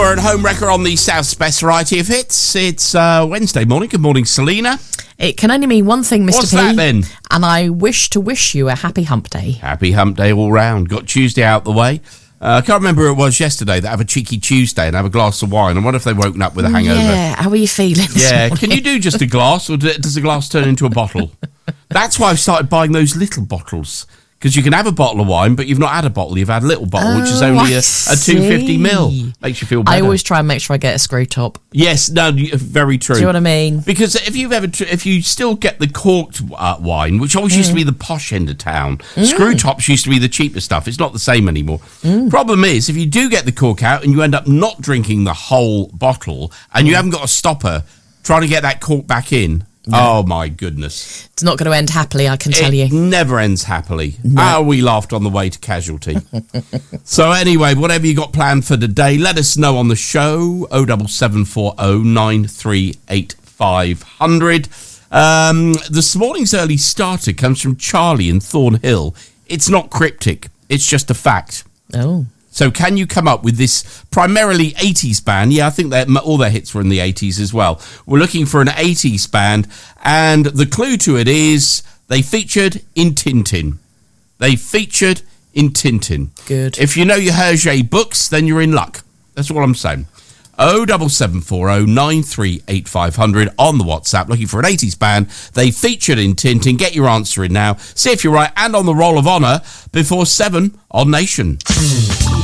Hour and Home Wrecker on the South's best variety of hits. It's Wednesday morning. Good morning, Selena. It can only mean one thing, Mr. What's P. that then? And I wish to wish you a happy hump day. Happy hump day all round. Got Tuesday out the way. I can't remember who it was yesterday that have a cheeky Tuesday and have a glass of wine. I wonder if they've woken up with a hangover. Yeah, how are you feeling this morning? Can you do just a glass, or does the glass turn into a bottle? That's why I've started buying those little bottles. Because you can have a bottle of wine, but you've not had a bottle. You've had a little bottle, which is only a 250ml. Makes you feel better. I always try and make sure I get a screw top. Yes, no, very true. Do you know what I mean? Because if you still get the corked wine, which always used to be the posh end of town, screw tops used to be the cheaper stuff. It's not the same anymore. Problem is, if you do get the cork out and you end up not drinking the whole bottle and you haven't got a stopper trying to get that cork back in, oh my goodness. It's not going to end happily, I can tell you. It never ends happily. No. We laughed on the way to Casualty. So anyway, whatever you got planned for today, let us know on the show. 07740 938 500. This morning's early starter comes from Charlie in Thornhill. It's not cryptic. It's just a fact. Oh. So can you come up with this primarily 80s band? Yeah, I think that all their hits were in the 80s as well. We're looking for an 80s band, and the clue to it is they featured in Tintin. They featured in Tintin. Good. If you know your Hergé books, then you're in luck. That's all I'm saying. 07740 938 500 on the WhatsApp, looking for an 80s band. They featured in Tintin. Get your answer in now. See if you're right, and on the Roll of Honour before 7 on Nation.